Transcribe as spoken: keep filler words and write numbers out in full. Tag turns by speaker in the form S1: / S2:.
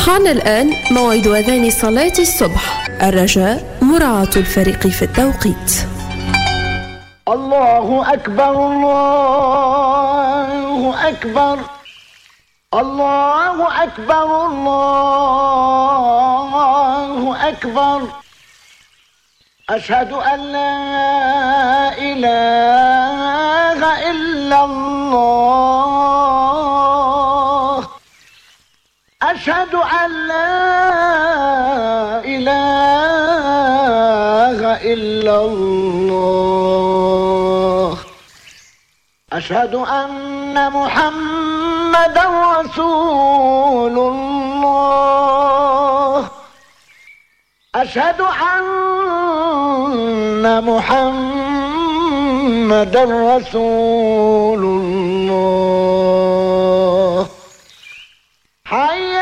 S1: حان الآن موعد أذان صلاة الصبح. الرجاء مراعاة الفريق في التوقيت.
S2: الله أكبر الله أكبر الله أكبر الله أكبر أشهد أن لا إله إلا الله أشهد أن لا إله إلا الله أشهد أن محمدا رسول الله أشهد أن محمدا رسول الله. حي